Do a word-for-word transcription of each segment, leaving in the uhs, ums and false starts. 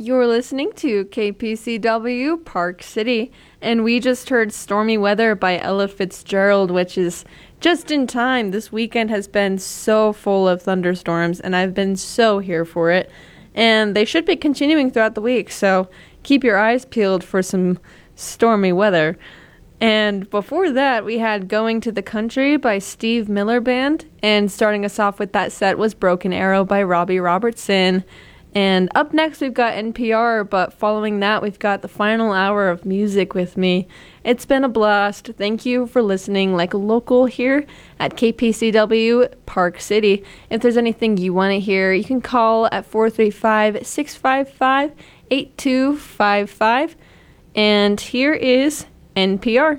You're listening to K P C W Park City, and we just heard Stormy Weather by Ella Fitzgerald, which is just in time. This weekend has been so full of thunderstorms, and I've been so here for it. And they should be continuing throughout the week, so keep your eyes peeled for some stormy weather. And before that, we had Going to the Country by Steve Miller Band, and starting us off with that set was Broken Arrow by Robbie Robertson. And up next, we've got N P R, but following that, we've got the final hour of music with me. It's been a blast. Thank you for listening like a local here at K P C W Park City. If there's anything you want to hear, you can call at four three five, six five five, eight two five five. And here is N P R.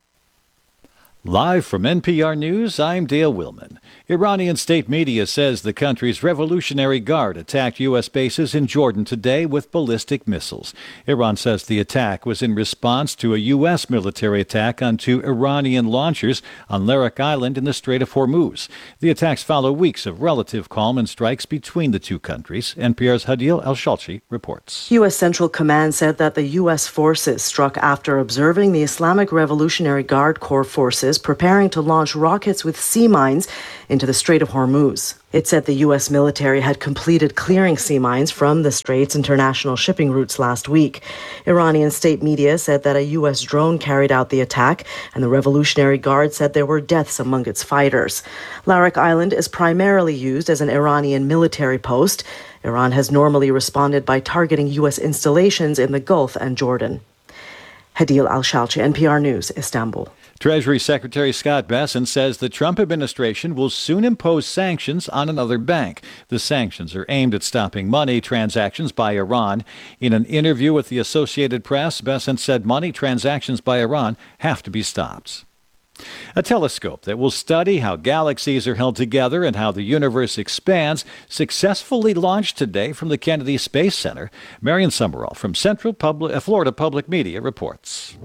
Live from N P R News, I'm Dale Willman. Iranian state media says the country's Revolutionary Guard attacked U S bases in Jordan today with ballistic missiles. Iran says the attack was in response to a U S military attack on two Iranian launchers on Larak Island in the Strait of Hormuz. The attacks follow weeks of relative calm and strikes between the two countries. N P R's Hadil Al-Shalchi reports. U S Central Command said that the U S forces struck after observing the Islamic Revolutionary Guard Corps forces preparing to launch rockets with sea mines into the Strait of Hormuz. It said the U S military had completed clearing sea mines from the Strait's international shipping routes last week. Iranian state media said that a U S drone carried out the attack, and the Revolutionary Guard said there were deaths among its fighters. Larak Island is primarily used as an Iranian military post. Iran has normally responded by targeting U S installations in the Gulf and Jordan. Hadil Al-Shalchi, N P R News, Istanbul. Treasury Secretary Scott Bessent says the Trump administration will soon impose sanctions on another bank. The sanctions are aimed at stopping money transactions by Iran. In an interview with the Associated Press, Bessent said money transactions by Iran have to be stopped. A telescope that will study how galaxies are held together and how the universe expands successfully launched today from the Kennedy Space Center. Marion Summerall from Central Public, Florida Public Media reports.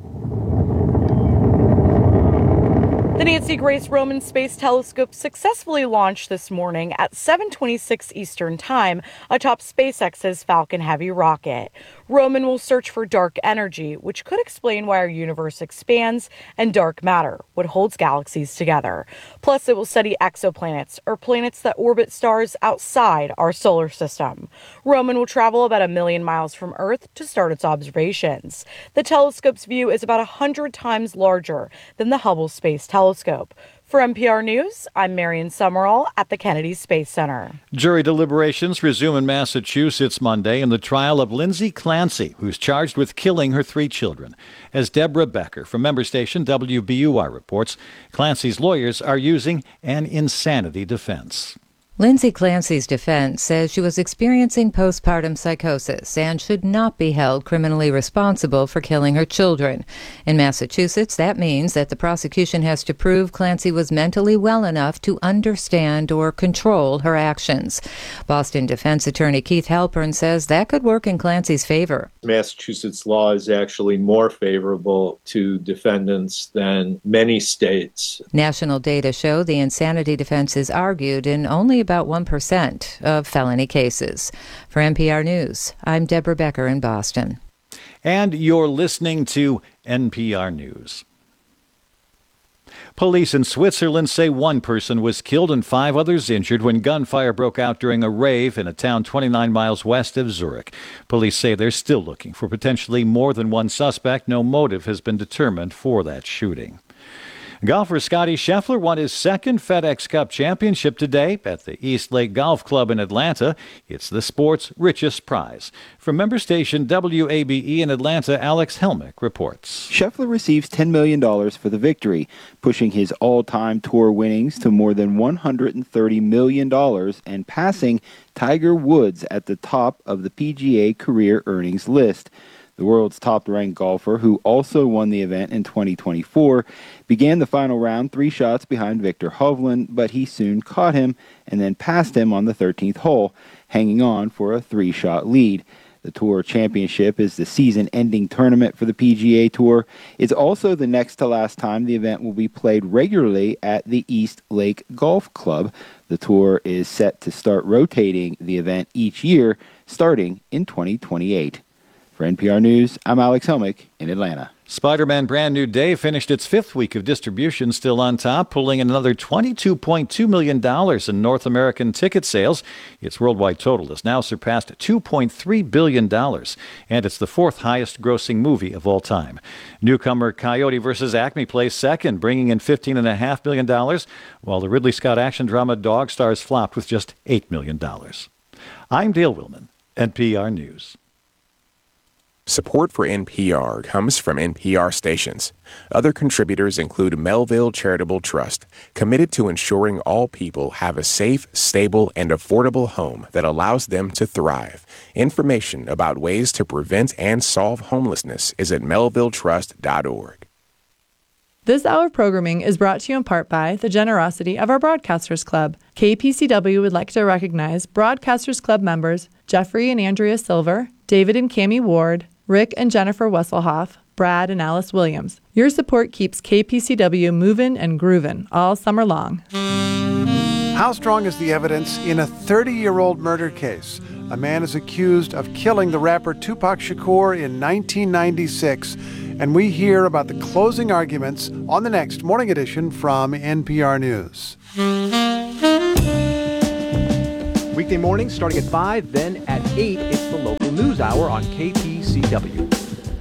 The Nancy Grace Roman Space Telescope successfully launched this morning at seven twenty-six Eastern Time atop SpaceX's Falcon Heavy rocket. Roman will search for dark energy, which could explain why our universe expands, and dark matter, what holds galaxies together. Plus, it will study exoplanets, or planets that orbit stars outside our solar system. Roman will travel about a million miles from Earth to start its observations. The telescope's view is about one hundred times larger than the Hubble Space Telescope. For N P R News, I'm Marion Summerall at the Kennedy Space Center. Jury deliberations resume in Massachusetts Monday in the trial of Lindsay Clancy, who's charged with killing her three children. As Deborah Becker from member station W B U R reports, Clancy's lawyers are using an insanity defense. Lindsay Clancy's defense says she was experiencing postpartum psychosis and should not be held criminally responsible for killing her children. In Massachusetts, that means that the prosecution has to prove Clancy was mentally well enough to understand or control her actions. Boston defense attorney Keith Halpern says that could work in Clancy's favor. Massachusetts law is actually more favorable to defendants than many states. National data show the insanity defense is argued in only about one percent of felony cases. For N P R News, I'm Deborah Becker in Boston. And you're listening to N P R News. Police in Switzerland say one person was killed and five others injured when gunfire broke out during a rave in a town twenty-nine miles west of Zurich. Police say they're still looking for potentially more than one suspect. No motive has been determined for that shooting. Golfer Scottie Scheffler won his second FedEx Cup championship today at the East Lake Golf Club in Atlanta. It's the sport's richest prize. From member station W A B E in Atlanta, Alex Helmick reports. Scheffler receives ten million dollars for the victory, pushing his all-time tour winnings to more than one hundred thirty million dollars and passing Tiger Woods at the top of the P G A career earnings list. The world's top-ranked golfer, who also won the event in twenty twenty-four, began the final round three shots behind Victor Hovland, but he soon caught him and then passed him on the thirteenth hole, hanging on for a three-shot lead. The Tour Championship is the season-ending tournament for the P G A Tour. It's also the next to last time the event will be played regularly at the East Lake Golf Club. The Tour is set to start rotating the event each year, starting in twenty twenty-eight. For N P R News, I'm Alex Helmick in Atlanta. Spider-Man Brand New Day finished its fifth week of distribution still on top, pulling in another twenty-two point two million dollars in North American ticket sales. Its worldwide total has now surpassed two point three billion dollars, and it's the fourth highest grossing movie of all time. Newcomer Coyote versus Acme placed second, bringing in fifteen point five million dollars, while the Ridley Scott action drama Dog Stars flopped with just eight million dollars. I'm Dale Willman, N P R News. Support for N P R comes from N P R stations. Other contributors include Melville Charitable Trust, committed to ensuring all people have a safe, stable, and affordable home that allows them to thrive. Information about ways to prevent and solve homelessness is at melville trust dot org. This hour of programming is brought to you in part by the generosity of our Broadcasters Club. K P C W would like to recognize Broadcasters Club members Jeffrey and Andrea Silver, David and Cammie Ward, Rick and Jennifer Wesselhoff, Brad and Alice Williams. Your support keeps K P C W moving and grooving all summer long. How strong is the evidence in a thirty-year-old murder case? A man is accused of killing the rapper Tupac Shakur in nineteen ninety-six, and we hear about the closing arguments on the next Morning Edition from N P R News. Weekday mornings starting at five, then at eight, it's the local news hour on K P C W.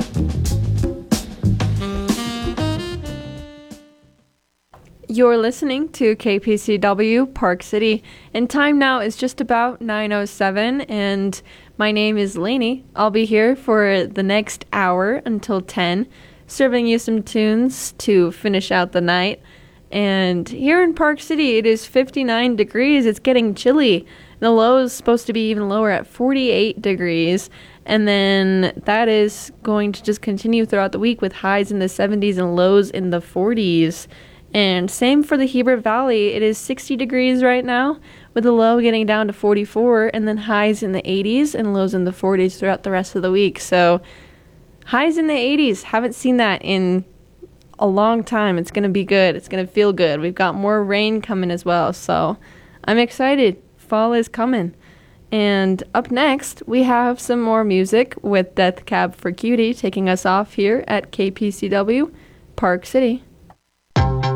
You're listening to K P C W Park City, and time now is just about nine oh seven, and my name is Lainey. I'll be here for the next hour until ten, serving you some tunes to finish out the night. And here in Park City, it is fifty-nine degrees. It's getting chilly. The low is supposed to be even lower at forty-eight degrees. And then that is going to just continue throughout the week with highs in the seventies and lows in the forties. And same for the Heber Valley. It is sixty degrees right now, with the low getting down to forty-four, and then highs in the eighties and lows in the forties throughout the rest of the week. So highs in the eighties. Haven't seen that in a long time. It's going to be good. It's going to feel good. We've got more rain coming as well. So I'm excited. Fall is coming. And up next, we have some more music with Death Cab for Cutie taking us off here at K P C W Park City.